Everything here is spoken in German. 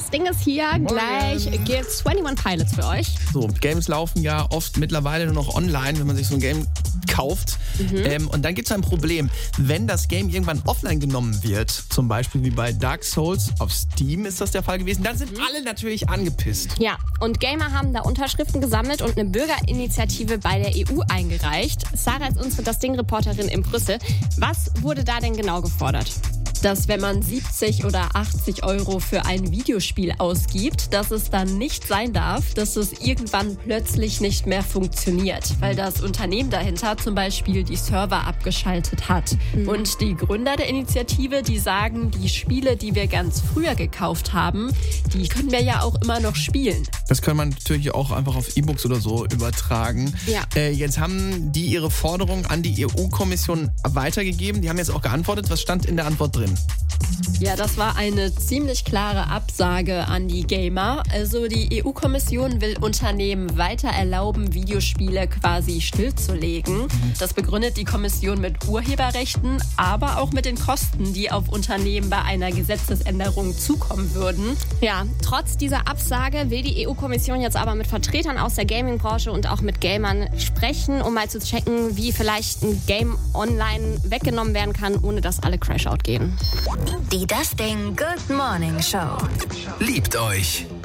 das Ding ist hier, gleich gibt's 21 Pilots für euch. So, Games laufen ja oft mittlerweile nur noch online, wenn man sich so ein Game kauft. Und dann gibt es ein Problem. Wenn das Game irgendwann offline genommen wird, zum Beispiel wie bei Dark Souls auf Steam ist das der Fall gewesen, dann sind alle natürlich angepisst. Ja, und Gamer haben da Unterschriften gesammelt und eine Bürgerinitiative bei der EU eingereicht. Sarah ist unsere Das Ding-Reporterin in Brüssel. Was wurde da denn genau gefordert? Dass wenn man 70 oder 80 Euro für ein Videospiel ausgibt, dass es dann nicht sein darf, dass es irgendwann plötzlich nicht mehr funktioniert, weil das Unternehmen dahinter zum Beispiel die Server abgeschaltet hat. Und die Gründer der Initiative, die sagen, die Spiele, die wir ganz früher gekauft haben, die können wir ja auch immer noch spielen. Das kann man natürlich auch einfach auf E-Books oder so übertragen. Ja. Jetzt haben die ihre Forderung an die EU-Kommission weitergegeben. Die haben jetzt auch geantwortet. Was stand in der Antwort drin? Ja, das war eine ziemlich klare Absage an die Gamer. Also die EU-Kommission will Unternehmen weiter erlauben, Videospiele quasi stillzulegen. Das begründet die Kommission mit Urheberrechten, aber auch mit den Kosten, die auf Unternehmen bei einer Gesetzesänderung zukommen würden. Ja, trotz dieser Absage will die EU-Kommission jetzt aber mit Vertretern aus der Gaming-Branche und auch mit Gamern sprechen, um mal zu checken, wie vielleicht ein Game online weggenommen werden kann, ohne dass alle Crash-Out gehen. Die Das Ding Good Morning Show. Liebt euch.